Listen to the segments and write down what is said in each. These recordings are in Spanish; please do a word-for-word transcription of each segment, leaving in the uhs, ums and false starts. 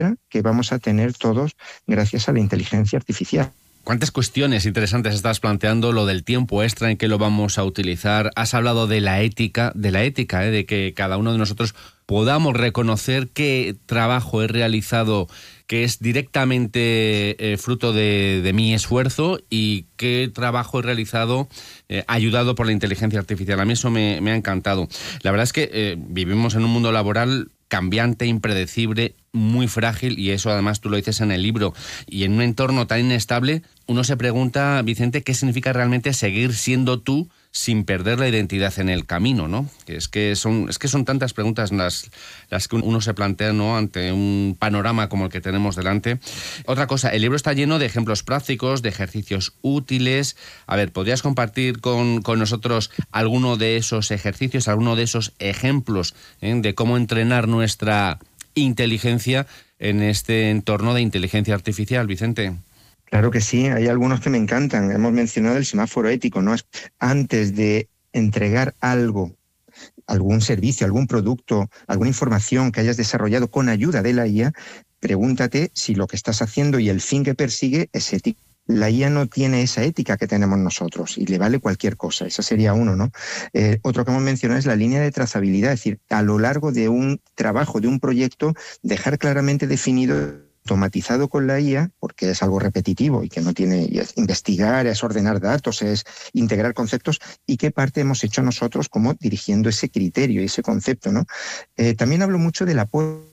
que vamos a tener todos gracias a la inteligencia artificial. ¿Cuántas cuestiones interesantes estás planteando? Lo del tiempo extra, en qué lo vamos a utilizar. Has hablado de la ética, de la ética, ¿eh? de que cada uno de nosotros podamos reconocer qué trabajo he realizado que es directamente eh, fruto de, de mi esfuerzo y qué trabajo he realizado eh, ayudado por la inteligencia artificial. A mí eso me, me ha encantado. La verdad es que eh, vivimos en un mundo laboral cambiante, impredecible, muy frágil, y eso además tú lo dices en el libro, y en un entorno tan inestable, uno se pregunta, Vicente, ¿qué significa realmente seguir siendo tú sin perder la identidad en el camino, ¿no? Que es que son, es que son tantas preguntas las, las que uno se plantea, ¿no?, ante un panorama como el que tenemos delante. Otra cosa, el libro está lleno de ejemplos prácticos, de ejercicios útiles. A ver, ¿podrías compartir con, con nosotros alguno de esos ejercicios, alguno de esos ejemplos, ¿eh?, de cómo entrenar nuestra inteligencia en este entorno de inteligencia artificial, Vicente? Claro que sí, hay algunos que me encantan. Hemos mencionado el semáforo ético, ¿no? Antes de entregar algo, algún servicio, algún producto, alguna información que hayas desarrollado con ayuda de la I A, pregúntate si lo que estás haciendo y el fin que persigue es ético. La I A no tiene esa ética que tenemos nosotros y le vale cualquier cosa. Esa sería uno, ¿no? Eh, otro que hemos mencionado es la línea de trazabilidad, es decir, a lo largo de un trabajo, de un proyecto, dejar claramente definido, automatizado con la I A, porque es algo repetitivo y que no tiene, es investigar, es ordenar datos, es integrar conceptos, y qué parte hemos hecho nosotros como dirigiendo ese criterio y ese concepto, ¿no? Eh, también hablo mucho del apoyo.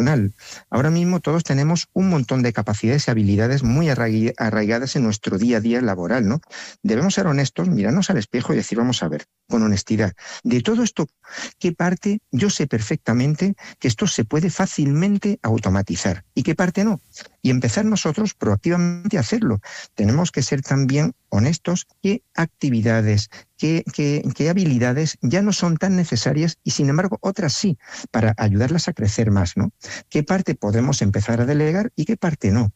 Ahora mismo todos tenemos un montón de capacidades y habilidades muy arraigadas en nuestro día a día laboral, ¿no? Debemos ser honestos, mirarnos al espejo y decir, vamos a ver, con honestidad, de todo esto, ¿qué parte yo sé perfectamente que esto se puede fácilmente automatizar y qué parte no? Y empezar nosotros proactivamente a hacerlo. Tenemos que ser también honestos, qué actividades, qué, qué, qué habilidades ya no son tan necesarias y sin embargo otras sí, para ayudarlas a crecer más, ¿no? ¿Qué parte podemos empezar a delegar y qué parte no?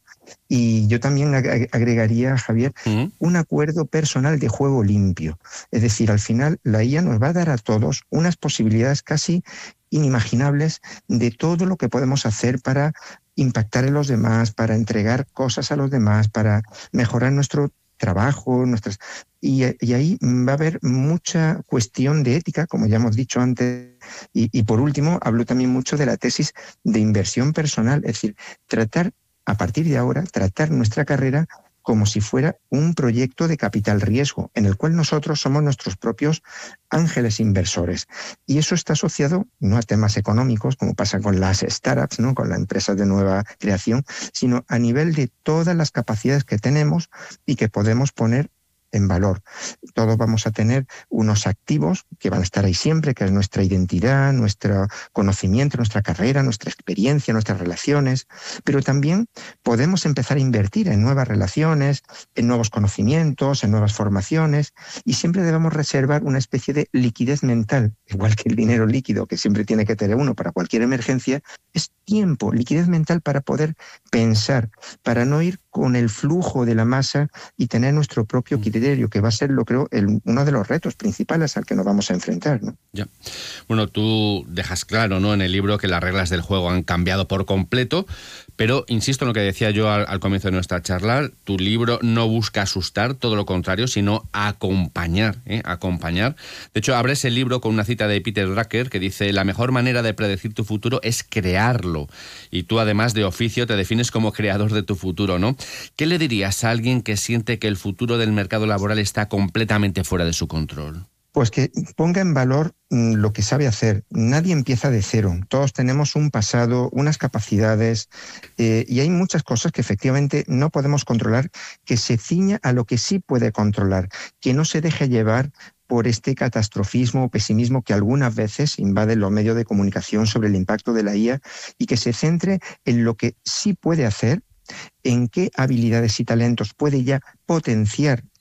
Y yo también agregaría, Javier, uh-huh. un acuerdo personal de juego limpio. Es decir, al final la I A nos va a dar a todos unas posibilidades casi inimaginables de todo lo que podemos hacer para impactar en los demás, para entregar cosas a los demás, para mejorar nuestro trabajo, nuestras y, y ahí va a haber mucha cuestión de ética, como ya hemos dicho antes, y, y por último hablo también mucho de la tesis de inversión personal, es decir, tratar a partir de ahora, tratar nuestra carrera como si fuera un proyecto de capital riesgo, en el cual nosotros somos nuestros propios ángeles inversores. Y eso está asociado no a temas económicos, como pasa con las startups, ¿no?, con las empresas de nueva creación, sino a nivel de todas las capacidades que tenemos y que podemos poner en valor. Todos vamos a tener unos activos que van a estar ahí siempre, que es nuestra identidad, nuestro conocimiento, nuestra carrera, nuestra experiencia, nuestras relaciones, pero también podemos empezar a invertir en nuevas relaciones, en nuevos conocimientos, en nuevas formaciones, y siempre debemos reservar una especie de liquidez mental, igual que el dinero líquido que siempre tiene que tener uno para cualquier emergencia, es tiempo, liquidez mental para poder pensar, para no ir con el flujo de la masa y tener nuestro propio criterio, que va a ser, lo creo, el, uno de los retos principales al que nos vamos a enfrentar, ¿no? Ya. Bueno, tú dejas claro, ¿no?, en el libro que las reglas del juego han cambiado por completo, pero insisto en lo que decía yo al, al comienzo de nuestra charla, tu libro no busca asustar, todo lo contrario, sino acompañar, ¿eh? acompañar. De hecho, abres el libro con una cita de Peter Drucker que dice: la mejor manera de predecir tu futuro es crearlo. Y tú, además de oficio, te defines como creador de tu futuro, ¿no? ¿Qué le dirías a alguien que siente que el futuro del mercado laboral está completamente fuera de su control? Pues que ponga en valor lo que sabe hacer. Nadie empieza de cero. Todos tenemos un pasado, unas capacidades, eh, y hay muchas cosas que efectivamente no podemos controlar, que se ciña a lo que sí puede controlar, que no se deje llevar por este catastrofismo o pesimismo que algunas veces invade los medios de comunicación sobre el impacto de la I A, y que se centre en lo que sí puede hacer, en qué habilidades y talentos puede ya potenciar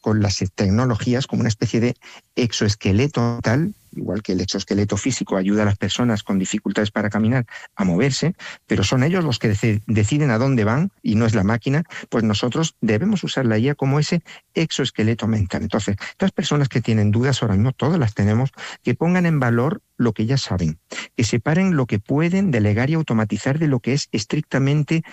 con las tecnologías como una especie de exoesqueleto tal, igual que el exoesqueleto físico ayuda a las personas con dificultades para caminar a moverse, pero son ellos los que dec- deciden a dónde van y no es la máquina, pues nosotros debemos usar la I A como ese exoesqueleto mental. Entonces, estas personas que tienen dudas, ahora mismo todas las tenemos, que pongan en valor lo que ya saben, que separen lo que pueden delegar y automatizar de lo que es estrictamente